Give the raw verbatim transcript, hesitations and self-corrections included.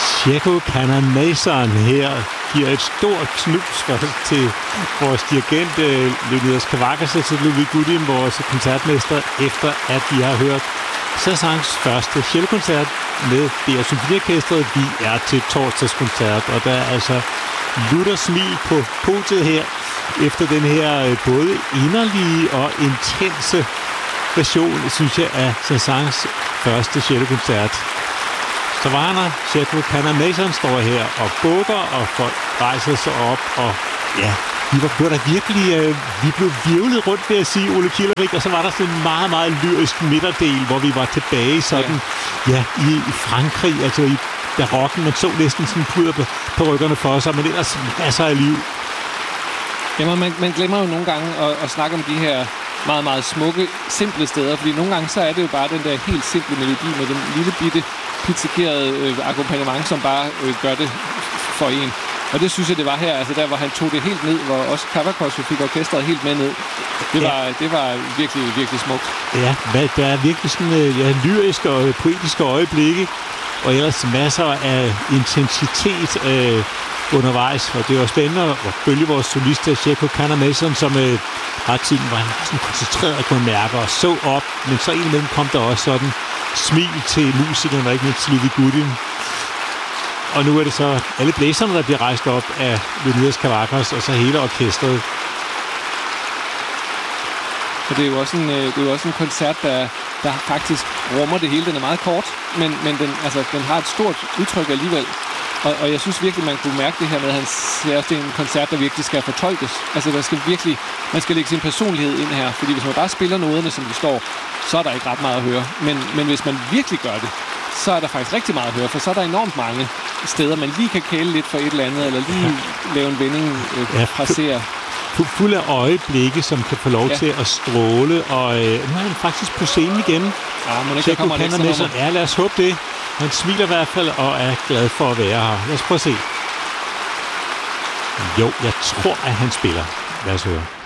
Checo Canamason her giver et stort knus til vores dirigent Leonidas Kavakis og til Ludwig Goodwin, vores koncertmester, efter at vi har hørt Saint-Saëns første cellokoncert med D R Symfoniorkestret. Vi er til torsdagskoncert, og der er altså lutter smil på podiet her, efter den her både inderlige og intense version, synes jeg, af Saint-Saëns første cellokoncert. Så Savannah, Checo Canamason står her og bukker, og folk rejser sig op, og ja, vi var på der virkelig, øh, vi blev virvlet rundt, ved at sige, Ole Kielerick, og så var der sådan en meget, meget lyrisk midterdel, hvor vi var tilbage sådan, ja, ja i, i Frankrig, altså i barokken. Man så næsten sådan puder på, på ryggerne for sig, men ellers masser af liv. Jamen, man, man glemmer jo nogle gange at, at snakke om de her meget, meget smukke, simple steder, fordi nogle gange så er det jo bare den der helt simple melodi med den lille bitte pizzigerede øh, akkompagnement, som bare øh, gør det for en. Og det synes jeg, det var her, altså der, hvor han tog det helt ned, hvor også Kavakos fik orkestret helt med ned. Det var, ja. det var virkelig, virkelig smukt. Ja, der er virkelig sådan øh, ja, lyriske og poetiske øjeblikke, og ellers masser af intensitet øh, undervejs. Og det var spændende at følge vores solist, Checo Canamason, som øh, ret tiden var sådan koncentreret på mærker og så op, men så indimellem kom der også sådan smil til musikerne, og ikke mindst til Ludwig Goodwin. Og nu er det så alle blæserne, der bliver rejst op af Leonidas Kavakis, og så hele orkestret. Så det er jo også en, det er jo også en koncert, der, der faktisk rummer det hele. Den er meget kort, men, men den, altså, den har et stort udtryk alligevel. Og, og jeg synes virkelig, man kunne mærke det her med, at han siger, at det er en koncert, der virkelig skal fortolkes. Altså, der skal virkelig, man skal lægge sin personlighed ind her. Fordi hvis man bare spiller noderne, som de står, så er der ikke ret meget at høre. Men, men hvis man virkelig gør det, så er der faktisk rigtig meget at høre. For så er der enormt mange steder, man lige kan kæle lidt for et eller andet, eller lige ja. lave en vending, øh, ja, frasere. Fuld af øjeblikke, som kan få lov ja. til at stråle. Og øh, nu er han faktisk på scenen igen. Ja, men ikke der kommer en ekstra nummer. Ja, lad os håbe det. Han smiler i hvert fald og er glad for at være her. Lad os prøve at se. Jo, jeg tror, at han spiller. Lad os høre.